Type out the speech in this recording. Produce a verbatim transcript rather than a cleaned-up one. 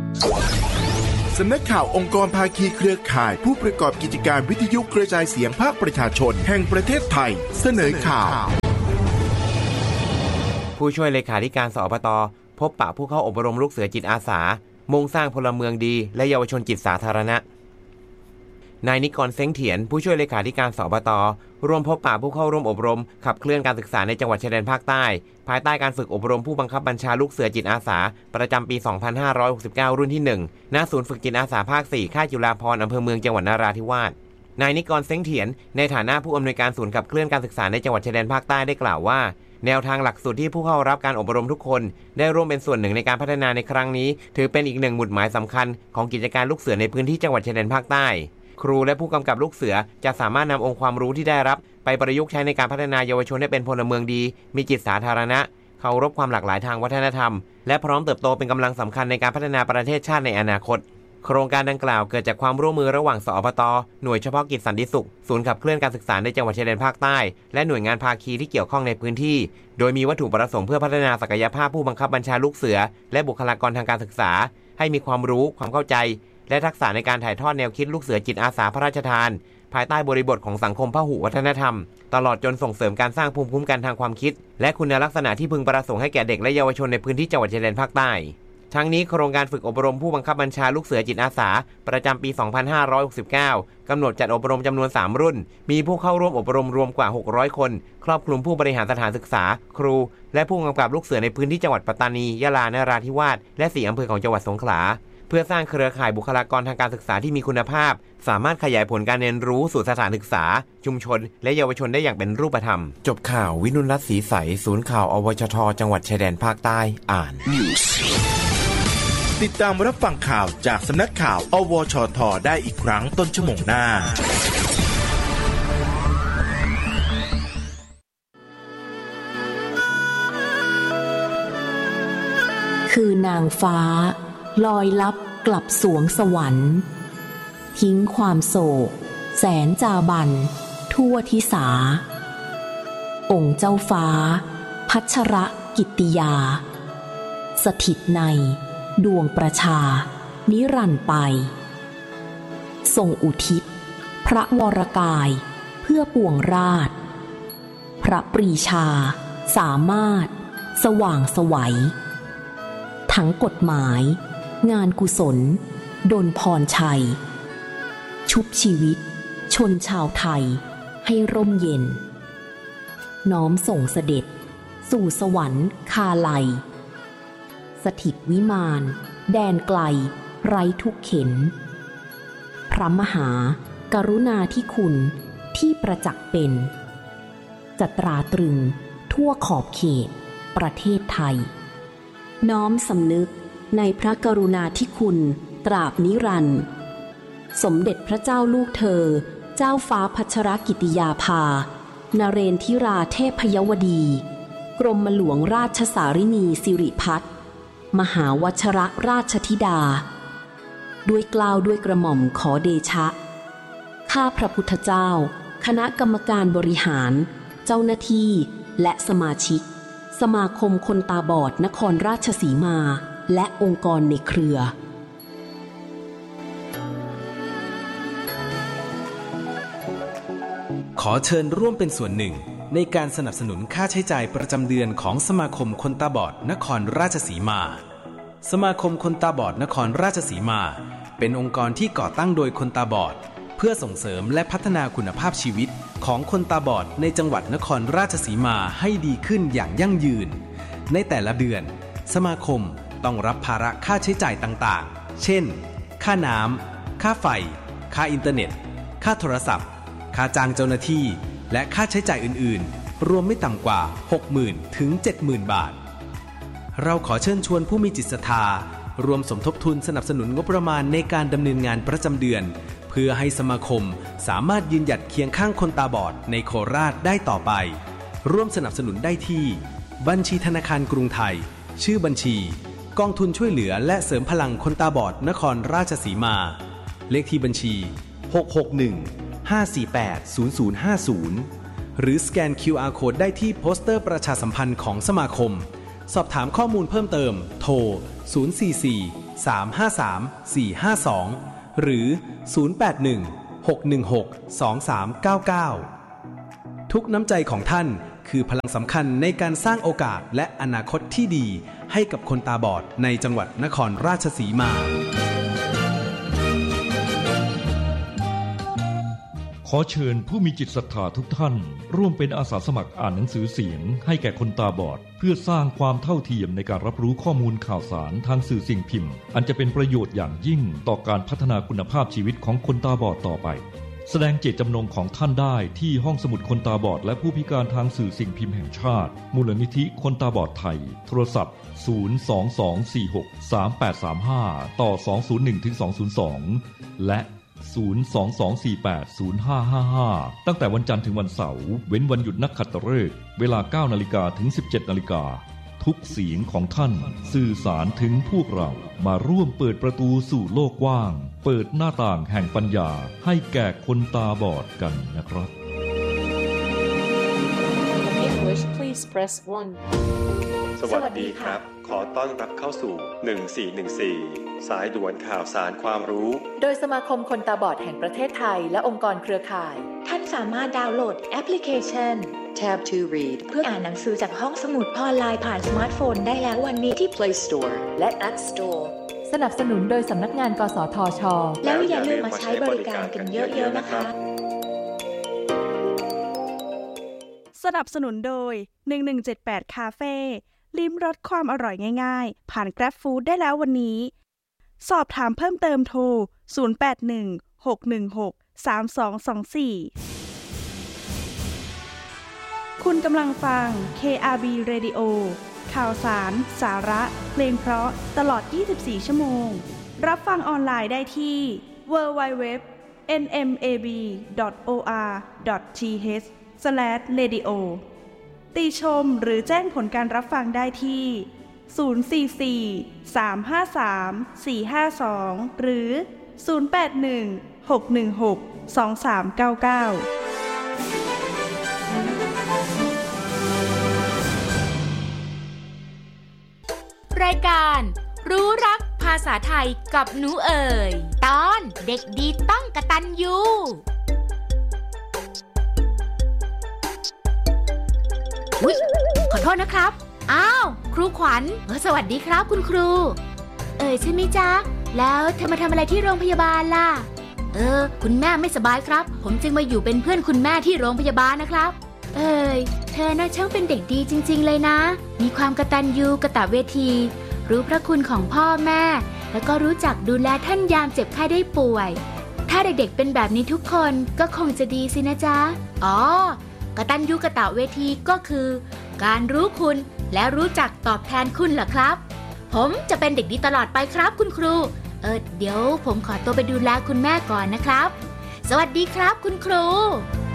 สำนักข่าวองค์กรภาคีเครือข่ายผู้ประกอบกิจการวิทยุกระจายเสียงภาคประชาชนแห่งประเทศไทยเสนอข่าวผู้ช่วยเลขาธิการสอปต.พบปะผู้เข้าอบรมลูกเสือจิตอาสามุ่งสร้างพลเมืองดีและเยาวชนจิตสาธารณะนายนิกรเซ้งเถียนผู้ช่วยเลขาธิการสอปต.ร่วมพบปะผู้เข้าร่วมอบรมขับเคลื่อนการศึกษาในจังหวัดชายแดนภาคใต้ภายใต้การฝึกอบรมผู้บังคับบัญชาลูกเสือจิตอาสาประจำปีสองพันห้าร้อยหกสิบเก้ารุ่นที่หนึ่งณศูนย์ฝึกจิตอาสาภาคสี่ค่ายจุฬาภรณ์อำเภอเมืองจังหวัดนราธิวาสนายนิกรเซ้งเถียนในฐานะผู้อำนวยการศูนย์ขับเคลื่อนการศึกษาในจังหวัดชายแดนภาคใต้ได้กล่าวว่าแนวทางหลักสูตรที่ผู้เข้ารับการอบรมทุกคนได้ร่วมเป็นส่วนหนึ่งในการพัฒนาในครั้งนี้ถือเป็นอีกหนึ่งหมุดหมายสำคัญของกิจการลูกเสือในพื้นที่จังหวัดชายแดนภาคใต้ครูและผู้กำกับลูกเสือจะสามารถนำองค์ความรู้ที่ได้รับไปประยุกต์ใช้ในการพัฒนาเยาวชนให้เป็นพลเมืองดีมีจิตสาธารณะเคารพความหลากหลายทางวัฒนธรรมและพร้อมเติบโตเป็นกำลังสำคัญในการพัฒนาประเทศชาติในอนาคตโครงการดังกล่าวเกิดจากความร่วมมือระหว่างสอปต.หน่วยเฉพาะกิจสันติสุขศูนย์ขับเคลื่อนการศึกษาในจังหวัดชายแดนภาคใต้และหน่วยงานภาคีที่เกี่ยวข้องในพื้นที่โดยมีวัตถุประสงค์เพื่อพัฒนาศักยภาพผู้บังคับบัญชาลูกเสือและบุคลากรทางการศึกษาให้มีความรู้ความเข้าใจและทักษะในการถ่ายทอดแนวคิดลูกเสือจิตอาสาพระราชทานภายใต้บริบทของสังคมพหุวัฒนธรรมตลอดจนส่งเสริมการสร้างภูมิคุ้มกันทางความคิดและคุณลักษณะที่พึงประสงค์ให้แก่เด็กและเยาวชนในพื้นที่จังหวัดชายแดนภาคใต้ทั้งนี้โครงการฝึกอบรมผู้บังคับบัญชาลูกเสือจิตอาสาประจำปีสองพันห้าร้อยหกสิบเก้ากำหนดจัดอบรมจำนวนสามรุ่นมีผู้เข้าร่วมอบรมรวมกว่าหกร้อยคนครอบคลุมผู้บริหารสถานศึกษาครูและผู้กำกับลูกเสือในพื้นที่จังหวัดปัตตานียะลานราธิวาสและสี่อำเภอของจังหวัดสงขลาเพื่อสร้างเครือข่ายบุคลากรทางการศึกษาที่มีคุณภาพสามารถขยายผลการเรียนรู้สู่สถานศึกษาชุมชนและเยาวชนได้อย่างเป็นรูปธรรมจบข่าววินุลรัตน์ศรีใสศูนย์ข่าวอวชทจังหวัดชายแดนภาคใต้อ่านติดตามรับฟังข่าวจากสำนักข่าวอวชทได้อีกครั้งต้นชั่วโมงหน้าคือนางฟ้าลอยลับกลับสวงสวรรค์ทิ้งความโศกแสนจาบันทั่วทิสาองค์เจ้าฟ้าพัชรกิตติยาสถิตในดวงประชานิรันดร์ไปทรงอุทิศพระวรกายเพื่อปวงราชพระปรีชาสามารถสว่างไสวทั้งกฎหมายงานกุศลดลพรชัยชุบชีวิตชนชาวไทยให้ร่มเย็นน้อมส่งเสด็จสู่สวรรค์คาไลสถิตวิมานแดนไกลไร้ทุกเข็ญพระมหากรุณาธิคุณที่ประจักษ์เป็นจะตราตรึงทั่วขอบเขตประเทศไทยน้อมสำนึกในพระกรุณาธิคุณตราบนิรันดร์สมเด็จพระเจ้าลูกเธอเจ้าฟ้าพัชรกิติยาภานเรนทิราเทพยวดีกรมหลวงราชสารินีสิริพัฒน์มหาวชรราชธิดาด้วยเกล้าด้วยกระหม่อมขอเดชะข้าพระพุทธเจ้าคณะกรรมการบริหารเจ้าหน้าที่และสมาชิกสมาคมคนตาบอดนครราชสีมาและองค์กรในเครือขอเชิญร่วมเป็นส่วนหนึ่งในการสนับสนุนค่าใช้จ่ายประจำเดือนของสมาคมคนตาบอดนครราชสีมาสมาคมคนตาบอดนครราชสีมาเป็นองค์กรที่ก่อตั้งโดยคนตาบอดเพื่อส่งเสริมและพัฒนาคุณภาพชีวิตของคนตาบอดในจังหวัดนครราชสีมาให้ดีขึ้นอย่างยั่งยืนในแต่ละเดือนสมาคมต้องรับภาระค่าใช้จ่ายต่างๆเช่นค่าน้ำค่าไฟค่าอินเทอร์เน็ตค่าโทรศัพท์ค่าจ้างเจ้าหน้าที่และค่าใช้จ่ายอื่นๆรวมไม่ต่ำกว่า หกหมื่น ถึง เจ็ดหมื่น บาทเราขอเชิญชวนผู้มีจิตศรัทธารวมสมทบทุนสนับสนุนงบประมาณในการดำเนินงานประจำเดือนเพื่อให้สมาคมสามารถยืนหยัดเคียงข้างคนตาบอดในโคราชได้ต่อไปร่วมสนับสนุนได้ที่บัญชีธนาคารกรุงไทยชื่อบัญชีกองทุนช่วยเหลือและเสริมพลังคนตาบอดนครราชสีมาเลขที่บัญชีหก หก หนึ่ง ห้า สี่ แปด ศูนย์ ศูนย์ ห้า ศูนย์หรือสแกน คิว อาร์ Code ได้ที่โปสเตอร์ประชาสัมพันธ์ของสมาคมสอบถามข้อมูลเพิ่มเติมโทรศูนย์ สี่ สี่สาม ห้า สาม สี่ ห้า สองหรือศูนย์ แปด หนึ่ง หก หนึ่ง หก สอง สาม เก้า เก้าทุกน้ำใจของท่านคือพลังสำคัญในการสร้างโอกาสและอนาคตที่ดีให้กับคนตาบอดในจังหวัดนครราชสีมาขอเชิญผู้มีจิตศรัทธาทุกท่านร่วมเป็นอาสาสมัครอ่านหนังสือเสียงให้แก่คนตาบอดเพื่อสร้างความเท่าเทียมในการรับรู้ข้อมูลข่าวสารทางสื่อสิ่งพิมพ์อันจะเป็นประโยชน์อย่างยิ่งต่อการพัฒนาคุณภาพชีวิตของคนตาบอดต่อไปแสดงเจตจำนงของท่านได้ที่ห้องสมุดคนตาบอดและผู้พิการทางสื่อสิ่งพิมพ์แห่งชาติมูลนิธิคนตาบอดไทยโทรศัพท์ศูนย์ สอง สอง สี่ หก สาม แปด สาม ห้าต่อสอง ศูนย์ หนึ่ง ถึง สอง ศูนย์ สองและศูนย์ สอง สอง สี่ แปด ศูนย์ ห้า ห้า ห้าตั้งแต่วันจันทร์ถึงวันเสาร์เว้นวันหยุดนักขัตฤกษ์เวลา เก้านาฬิกา ถึง สิบเจ็ดนาฬิกาทุกเสียงของท่านสื่อสารถึงพวกเรามาร่วมเปิดประตูสู่โลกกว้างเปิดหน้าต่างแห่งปัญญาให้แก่คนตาบอดกันนะครับ English please press one สวัสดีครับขอต้อนรับเข้าสู่หนึ่งสี่หนึ่งสี่สายด่วนข่าวสารความรู้โดยสมาคมคนตาบอดแห่งประเทศไทยและองค์กรเครือข่ายท่านสามารถดาวน์โหลดแอปพลิเคชัน Tab ทู Read เพื่ออ่านหนังสือจากห้องสมุดออนไลน์ผ่านสมาร์ทโฟนได้แล้ววันนี้ที่ Play Store และ App Store สนับสนุนโดยสำนักงานกสทช. แล้วอย่าลืมมาใช้บริการกันเยอะๆนะคะสนับสนุนโดยหนึ่งหนึ่งเจ็ดแปดคาเฟ่ลิ้มรสความอร่อยง่ายๆผ่าน Grab Food ได้แล้ววันนี้สอบถามเพิ่มเติมโทรศูนย์ แปด หนึ่ง หก หนึ่ง หก สาม สอง สอง สี่คุณกำลังฟัง เค อาร์ บี Radio ข่าวสารสาระเพลงเพราะตลอดยี่สิบสี่ชั่วโมงรับฟังออนไลน์ได้ที่ ดับเบิลยู ดับเบิลยู ดับเบิลยู ดอท เอ็น เอ็ม เอ บี ดอท โอ อาร์ ดอท ที เอช สแลช เรดิโอ ติชมหรือแจ้งผลการรับฟังได้ที่ศูนย์ สี่ สี่ สาม ห้า สาม สี่ ห้า สองหรือศูนย์ แปด หนึ่ง หก หนึ่ง หก สอง สาม เก้า เก้ารายการรู้รักภาษาไทยกับหนูเอ๋ยตอนเด็กดีต้องกตัญญูอุ๊ยขอโทษนะครับอ้าวครูขวัญสวัสดีครับคุณครูเอ๋ยใช่ไหมจ๊ะแล้วเธอมาทำอะไรที่โรงพยาบาลล่ะเออคุณแม่ไม่สบายครับผมจึงมาอยู่เป็นเพื่อนคุณแม่ที่โรงพยาบาลนะครับเอ๋ยเธอน่าช่างเป็นเด็กดีจริงๆเลยนะมีความกตัญญูกตเวทีรู้พระคุณของพ่อแม่แล้วก็รู้จักดูแลท่านยามเจ็บไข้ได้ป่วยถ้าเด็กๆเป็นแบบนี้ทุกคนก็คงจะดีสินะจ๊ะอ๋อกตัญญูกตเวทีก็คือการรู้คุณและรู้จักตอบแทนคุณเหรอครับผมจะเป็นเด็กดีตลอดไปครับคุณครูเออเดี๋ยวผมขอตัวไปดูแลคุณแม่ก่อนนะครับสวัสดีครับคุณครู